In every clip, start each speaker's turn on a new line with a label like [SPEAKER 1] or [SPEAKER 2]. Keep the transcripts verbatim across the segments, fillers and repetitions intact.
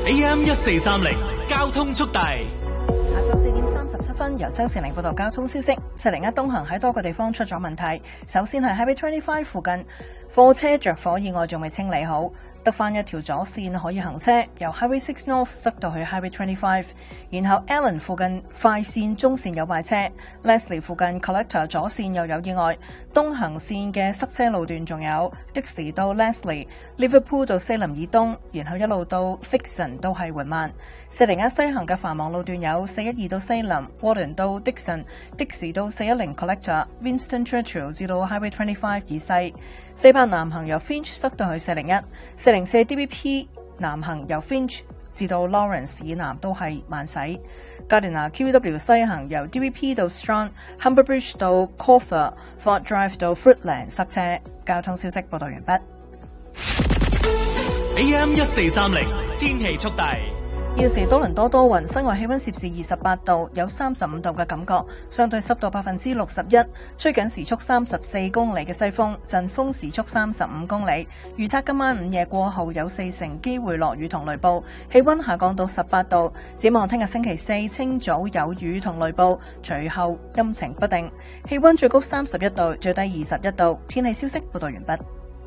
[SPEAKER 1] A M 一四三零交通速遞。
[SPEAKER 2] 下晝四點三十七分，由周善玲報道交通消息。四零一東行喺多個地方出咗問題，首先係 Highway twenty-five 附近貨車着火意外仲未清理好，得返一條左線可以行車，由 Highway six North 塞到去 Highway twenty-five。然後 Allen 附近快線中線有壞車 ，Leslie 附近 Collector 左線又有意外，東行線嘅塞車路段仲有的士到 Leslie、Liverpool 到西林以東，然後一路到 Dixon 都係緩慢。四零一西行嘅繁忙路段有四一二到西林、Warden 到 Dixon、的士到四一零 Collector、Winston Churchill 至到 Highway twenty-five 以西。四八南行由 Finch 塞到去四零一，四零四 D B P 南行由 Finch 至到 Lawrence 以南都係慢駛。Gardiner Q W 西行由 D B P 到 Strand、Humber Bridge 到 Cawthor、Fort Drive 到 Fruitland 塞車。交通消息報道完畢。
[SPEAKER 1] A M 一四三零天氣速遞。
[SPEAKER 2] 現時多倫多多雲，室外氣溫攝氏二十八度，有三十五度嘅感覺，相對濕度百分之六十一，吹緊時速三十四公里嘅西風，陣風時速三十五公里。預測今晚午夜過後有四成機會落雨同雷暴，氣溫下降到十八度。展望聽日星期四清早有雨同雷暴，隨後陰晴不定，氣溫最高三十一度，最低二十一度。天氣消息報道完畢。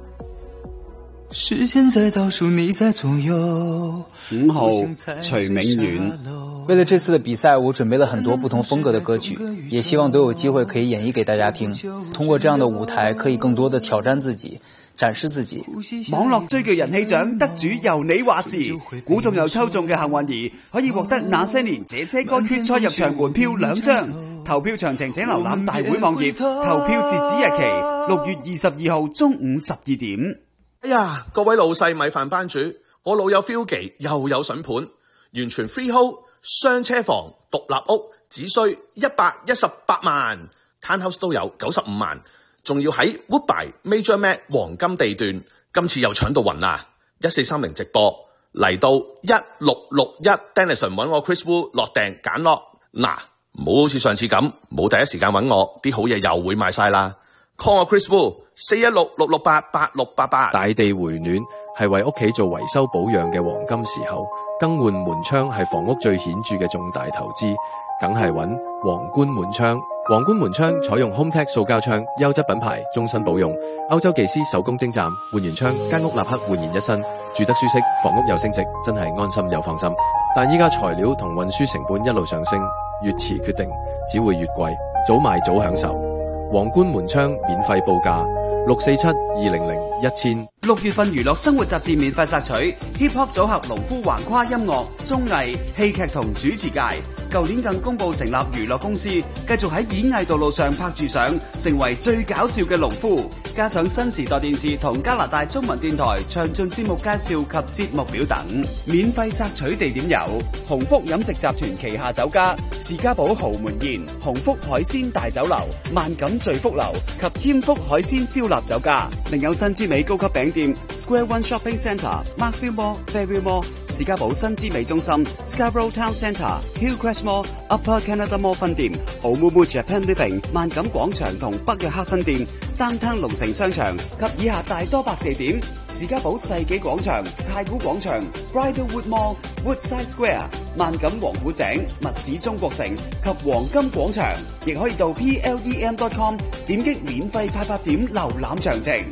[SPEAKER 3] 時間在倒數，你在左右。
[SPEAKER 4] 五號徐明遠。
[SPEAKER 5] 為了這次的比賽，我準備了很多不同風格的歌曲，也希望都有機會可以演繹給大家聽。通過這樣的舞台，可以更多的挑戰自己，展示自己。
[SPEAKER 4] 網絡最具人氣獎得主由你話事，估中又抽中嘅幸運兒可以獲得那些年這些歌決賽入場門票兩張。投票詳情請瀏覽大會網頁，投票截止日期六月二十二號中午十二點。
[SPEAKER 6] 哎呀，各位老細米飯班主，我老友 Philgy 又有筍盤，完全 freehold 雙車房獨立屋，只需一百一十八萬 ，townhouse 都有九十五萬，仲要喺 Woodbine Major Mac 黃金地段，今次又搶到暈啦！一四三零直播嚟到一六六一 Denison 揾我 Chris Wu 落訂揀落，嗱，唔好好似上次咁冇第一時間揾我，啲好嘢又會賣晒啦。call 我 Chris Wu 四一六六六八八六八八。
[SPEAKER 7] 大地回暖係為屋企做維修保養嘅黃金時候，更換門窗係房屋最顯著嘅重大投資，梗係揾皇冠門窗。皇冠門窗採用 HomeTech 塑膠窗，優質品牌，終身保用。歐洲技師手工精湛，換完窗間屋立刻煥然一新，住得舒適，房屋又升值，真係安心又放心。但依家材料同運輸成本一路上升，越遲決定只會越貴，早買早享受。皇冠門窗免費報價六四七二零零一千。
[SPEAKER 4] 六月份娛樂生活雜誌免費索取 Hip Hop 組合農夫橫跨音樂、綜藝、戲劇同主持界。舊年更公布成立娛樂公司，繼續喺演藝道路上拍住相，成為最搞笑嘅農夫。加上新時代電視同加拿大中文電台詳盡節目介紹及節目表等。免費索取地點有鴻福飲食集團旗下酒家士嘉堡豪門宴、鴻福海鮮大酒樓、萬錦聚福樓及添福海鮮燒臘酒家。另有新之美高級餅店 Square One Shopping Centre、Markville Mall、Fairview Mall、士嘉堡新之美中心、Scarborough Town Centre、Hillcrest Mall、Upper Canada Mall 分店、Oumuamua Japan Living、萬錦廣場同北約克分店、Downtown 龍城商場及以下大多百地點。士嘉堡世紀廣場、太古廣場、Bridlewood Mall、Woodside Square、萬錦黃虎井、密市中國城及黃金廣場，亦可以到 P L E M dot com 點擊免費派發點瀏覽詳情。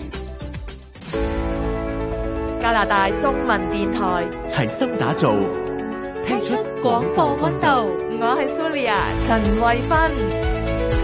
[SPEAKER 8] 加拿大中文電台
[SPEAKER 1] 齊心打造，
[SPEAKER 8] 聽出廣播溫度。我係 Sulia 陳慧芬。